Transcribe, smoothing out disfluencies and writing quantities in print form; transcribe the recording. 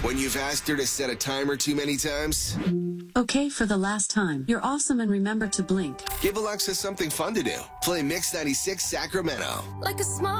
When you've asked her to set a timer too many times? Okay, for the last time. You're awesome and remember to blink. Give Alexa something fun to do. Play Mix 96 Sacramento. Like a small